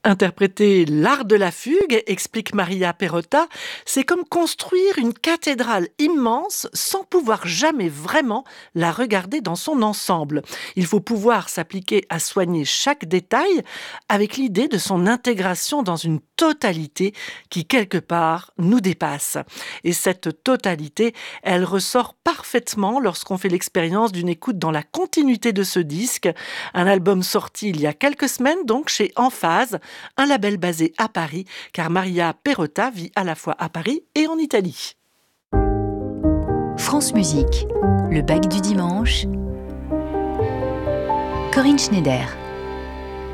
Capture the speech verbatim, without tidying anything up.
Interpréter l'art de la fugue, explique Maria Perrotta, c'est comme construire une cathédrale immense sans pouvoir jamais vraiment la regarder dans son ensemble. Il faut pouvoir s'appliquer à soigner chaque détail avec l'idée de son intégration dans une totalité qui, quelque part, nous dépasse. Et cette totalité, elle ressort parfaitement lorsqu'on fait l'expérience d'une écoute dans la continuité de ce disque, un album sorti il y a quelques semaines, donc chez Emphase, un label basé à Paris, car Maria Perrotta vit à la fois à Paris et en Italie. France Musique, le bac du dimanche. Corinne Schneider.